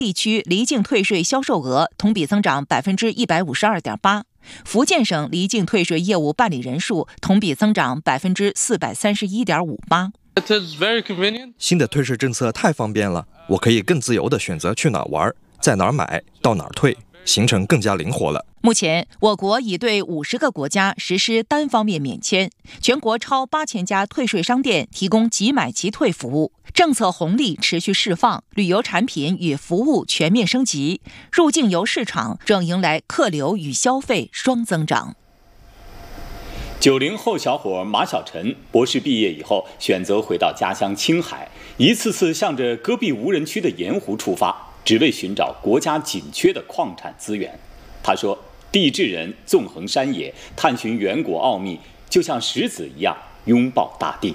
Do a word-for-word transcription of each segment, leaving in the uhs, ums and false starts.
地区离境退税销售额同比增长百分之一百五十二点八，福建省离境退税业务办理人数同比增长百分之四百三十一点五八。 新的退税政策太方便了，我可以更自由地选择去哪儿玩，在哪儿买，到哪儿退，行程更加灵活了。 目前，我国已对五十个国家实施单方面免签，全国超八千家退税商店提供即买即退服务。政策红利持续释放，旅游产品与服务全面升级，入境游市场正迎来客流与消费双增长。 九零后小伙马小晨博士毕业以后，选择回到家乡青海，一次次向着戈壁无人区的盐湖出发，只为寻找国家紧缺的矿产资源。他说，地质人纵横山野，探寻远古奥秘，就像石子一样拥抱大地。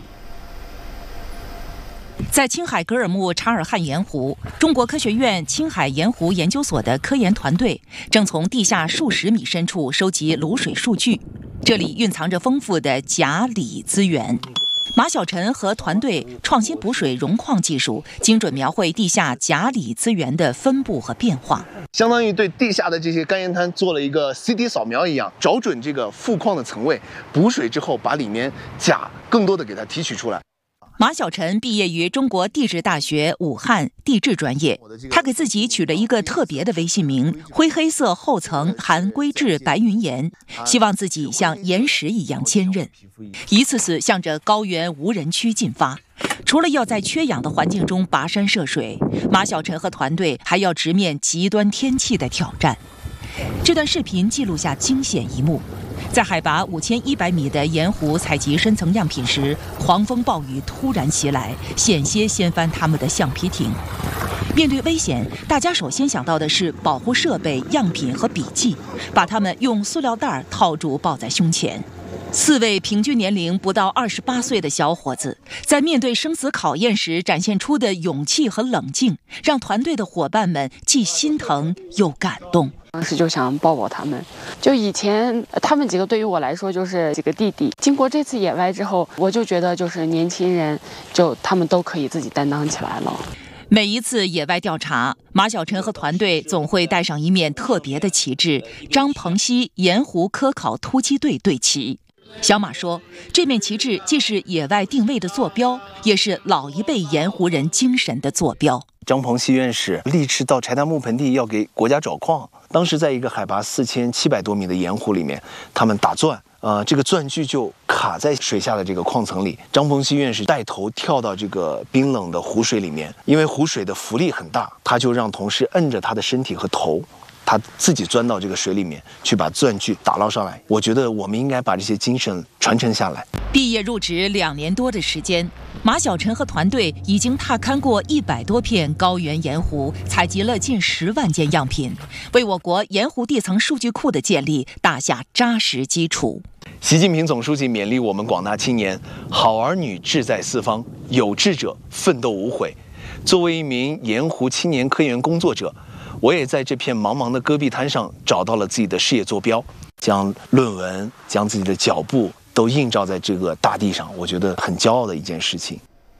在青海格尔木察尔汗盐湖，中国科学院青海盐湖研究所的科研团队正从地下数十米深处收集卤水数据，这里蕴藏着丰富的钾锂资源。马小晨和团队创新补水溶矿技术，精准描绘地下钾锂资源的分布和变化， 相当于对地下的这些干盐滩做了一个 C T 扫描一样，找准这个富矿的层位，补水之后把里面钾更多的给它提取出来。 马小晨毕业于中国地质大学武汉地质专业，他给自己取了一个特别的微信名，灰黑色后层含硅质白云岩，希望自己像岩石一样坚韧，一次次向着高原无人区进发。除了要在缺氧的环境中跋山涉水，马小晨和团队还要直面极端天气的挑战。这段视频记录下惊险一幕。在海拔五千一百米的盐湖采集深层样品时，狂风暴雨突然袭来，险些掀翻他们的橡皮艇。面对危险，大家首先想到的是保护设备、样品和笔记，把它们用塑料袋套住抱在胸前。四位平均年龄不到二十八岁的小伙子，在面对生死考验时展现出的勇气和冷静，让团队的伙伴们既心疼又感动。 当时就想抱抱他们，就以前他们几个对于我来说就是几个弟弟。经过这次野外之后，我就觉得就是年轻人，就他们都可以自己担当起来了。 每一次野外调查，马小晨和团队总会带上一面特别的旗帜——张鹏溪盐湖科考突击队队旗。小马说，这面旗帜既是野外定位的坐标，也是老一辈盐湖人精神的坐标。 张鹏溪院士立志到柴达木盆地要给国家找矿，当时在一个海拔四千七百多米的盐湖里面，他们打钻，呃，这个钻具就卡在水下的这个矿层里。张鹏溪院士带头跳到这个冰冷的湖水里面，因为湖水的浮力很大，他就让同事摁着他的身体和头，他自己钻到这个水里面去把钻具打捞上来。我觉得我们应该把这些精神传承下来。 毕业入职两年多的时间，马小晨和团队已经踏勘过一百多片高原盐湖，采集了近十万件样品，为我国盐湖地层数据库的建立打下扎实基础。 习近平总书记勉励我们广大青年，好儿女志在四方，有志者奋斗无悔。作为一名盐湖青年科研工作者，我也在这片茫茫的戈壁滩上找到了自己的事业坐标，将论文、将自己的脚步都映照在这个大地上，我觉得很骄傲的一件事情。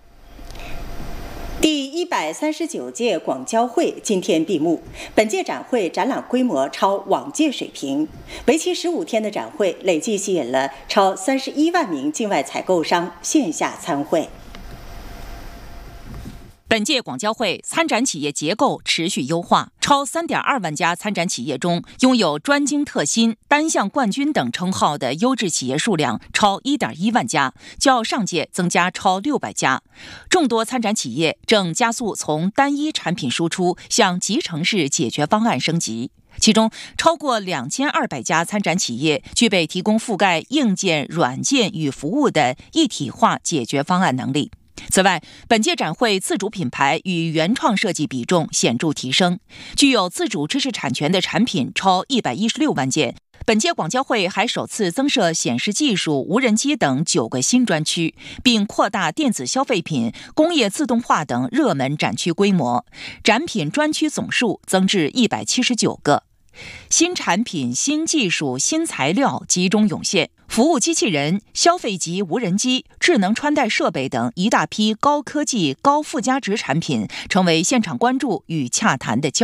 第一百三十九届广交会今天闭幕，本届展会展览规模超往届水平，为期十五天的展会累计吸引了超三十一万名境外采购商线下参会。 本届广交会参展企业结构持续优化，超 三点二万家参展企业中，拥有专精特新、单项冠军等称号的优质企业数量超 一点一万家，较上届增加超六百家。众多参展企业正加速从单一产品输出向集成式解决方案升级。其中，超过两千二百家参展企业具备提供覆盖硬件、软件与服务的一体化解决方案能力。此外，本届展会自主品牌与原创设计比重显著提升，具有自主知识产权的产品超一百一十六万件。本届广交会还首次增设显示技术、无人机等九个新专区，并扩大电子消费品、工业自动化等热门展区规模，展品专区总数增至一百七十九个。新产品、新技术、新材料集中涌现，服务机器人、消费级无人机、智能穿戴设备等一大批高科技、高附加值产品，成为现场关注与洽谈的焦点。